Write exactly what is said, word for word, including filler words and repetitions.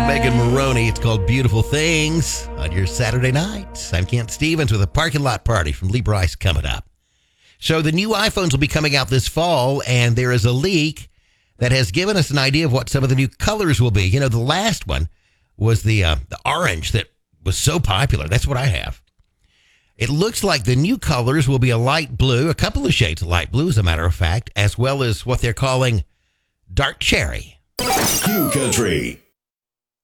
Megan Maroney. It's called Beautiful Things on your Saturday night. I'm Kent Stevens with a parking lot party from Lee Bryce coming up. So the new iPhones will be coming out this fall, and there is a leak that has given us an idea of what some of the new colors will be. You know, the last one was the uh, the orange that was so popular. That's what I have. It looks like the new colors will be a light blue, a couple of shades of light blue, as a matter of fact, as well as what they're calling dark cherry. Q Country.